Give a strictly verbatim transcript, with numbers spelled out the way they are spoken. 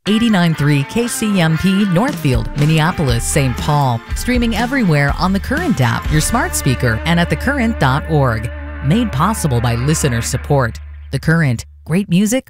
eighty-nine point three K C M P Northfield, Minneapolis, Saint Paul. Streaming everywhere on the Current app, your smart speaker, and at the current dot org. Made possible by listener support. The Current. Great music